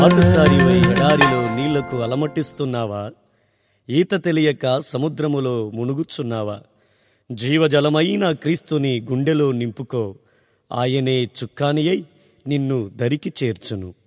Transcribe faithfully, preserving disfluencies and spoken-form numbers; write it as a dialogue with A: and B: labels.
A: పాతసారివై ఎడారిలో నీళ్లకు అలమటిస్తున్నావా? ఈత తెలియక సముద్రములో మునుగుచున్నావా? జీవజలమైన క్రీస్తుని గుండెలో నింపుకో. ఆయనే చుక్కానియై నిన్ను దరికి చేర్చును.